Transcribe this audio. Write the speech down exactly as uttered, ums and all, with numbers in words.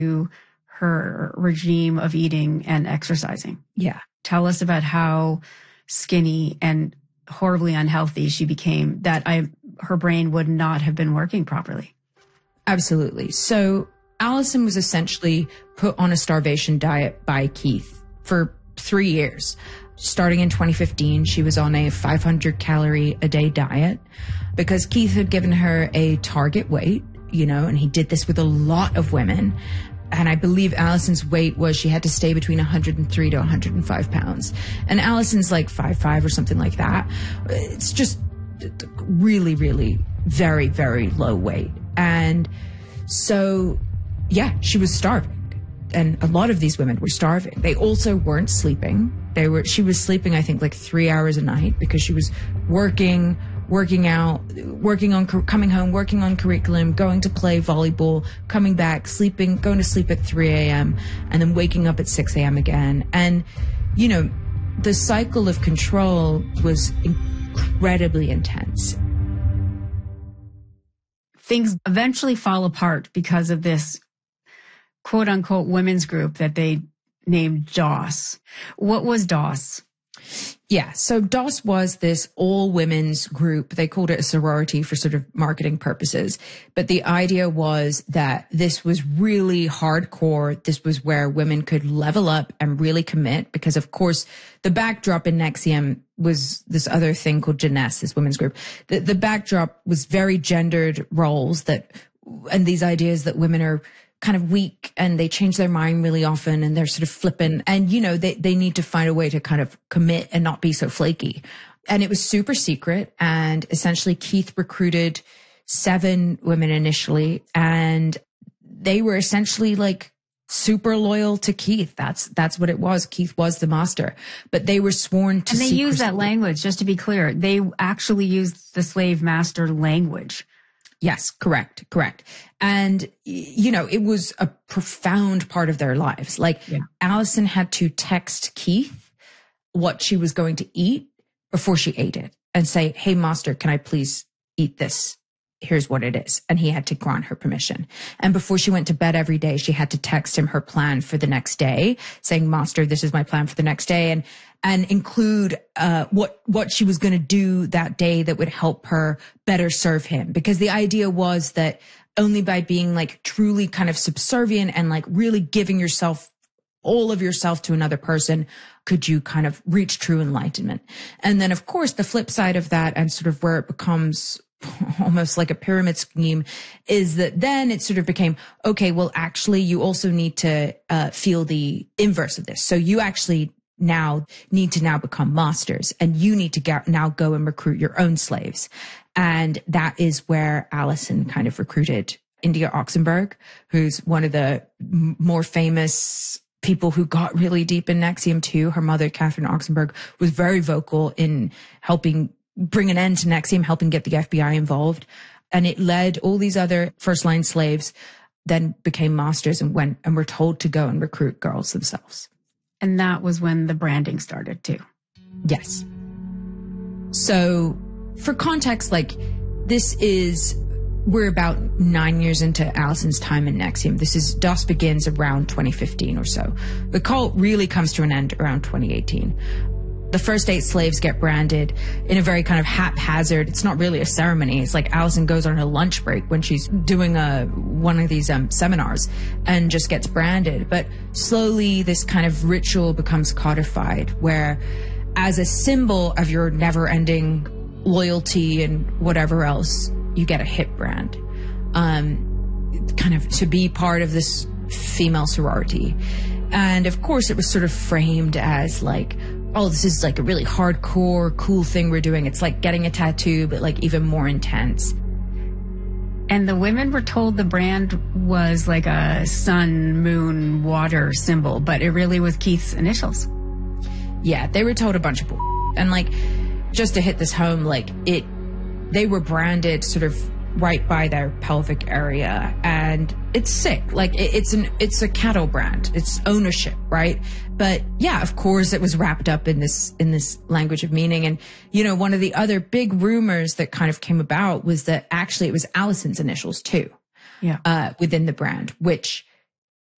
to her regime of eating and exercising. Yeah. Tell us about how skinny and horribly unhealthy she became, that I, her brain would not have been working properly. Absolutely. So Allison was essentially put on a starvation diet by Keith for three years. Starting in twenty fifteen, she was on a five hundred calorie a day diet because Keith had given her a target weight, you know, and he did this with a lot of women. And I believe Allison's weight was she had to stay between one hundred three to one hundred five pounds. And Allison's like five five or something like that. It's just really, really very, very low weight. And so, yeah, she was starving. And a lot of these women were starving. They also weren't sleeping. They were, she was sleeping, I think, like three hours a night because she was working, working out, working on, coming home, working on curriculum, going to play volleyball, coming back, sleeping, going to sleep at three a.m. and then waking up at six a.m. again. And, you know, the cycle of control was incredibly intense. Things eventually fall apart because of this quote unquote women's group that they named DOS. What was DOS? Yeah, so DOS was this all women's group. They called it a sorority for sort of marketing purposes. But the idea was that this was really hardcore. This was where women could level up and really commit because, of course, the backdrop in NXIVM was this other thing called Jeunesse, this women's group. The, the backdrop was very gendered roles that, and these ideas that women are kind of weak and they change their mind really often and they're sort of flippant and, you know, they, they need to find a way to kind of commit and not be so flaky. And it was super secret. And essentially Keith recruited seven women initially and they were essentially like super loyal to Keith. That's, that's what it was. Keith was the master, but they were sworn to And they secrecy. used that language, just to be clear. They actually used the slave master language. Yes, correct, correct. And, you know, it was a profound part of their lives. Like yeah. Allison had to text Keith what she was going to eat before she ate it and say, hey, master, can I please eat this? Here's what it is. And he had to grant her permission. And before she went to bed every day, she had to text him her plan for the next day saying, master, this is my plan for the next day. And, and include, uh, what, what she was going to do that day that would help her better serve him. Because the idea was that only by being like truly kind of subservient and like really giving yourself, all of yourself to another person, could you kind of reach true enlightenment. And then of course, the flip side of that and sort of where it becomes almost like a pyramid scheme is that then it sort of became, okay, well, actually, you also need to uh, feel the inverse of this. So you actually now need to now become masters and you need to get, now go and recruit your own slaves. And that is where Allison kind of recruited India Oxenberg, who's one of the m- more famous people who got really deep in NXIVM too. Her mother, Catherine Oxenberg, was very vocal in helping bring an end to NXIVM, helping get the F B I involved. And it led all these other first line slaves then became masters and went and were told to go and recruit girls themselves. And that was when the branding started too. Yes. So for context, like this is, we're about nine years into Allison's time in NXIVM. This is, DOS begins around twenty fifteen or so. The cult really comes to an end around twenty eighteen. The first eight slaves get branded in a very kind of haphazard, it's not really a ceremony. It's like Allison goes on her lunch break when she's doing a, one of these um, seminars and just gets branded. But slowly this kind of ritual becomes codified where as a symbol of your never ending loyalty and whatever else, you get a hip brand, um, kind of to be part of this female sorority. And of course it was sort of framed as like, oh, this is like a really hardcore, cool thing we're doing. It's like getting a tattoo, but like even more intense. And the women were told the brand was like a sun, moon, water symbol, but it really was Keith's initials. Yeah, they were told a bunch of bull. And like, just to hit this home, like it, they were branded sort of right by their pelvic area, and it's sick. Like it, it's an, it's a cattle brand. It's ownership, right? But yeah, of course, it was wrapped up in this, in this language of meaning. And you know, one of the other big rumors that kind of came about was that actually it was Allison's initials too, yeah, uh, within the brand, which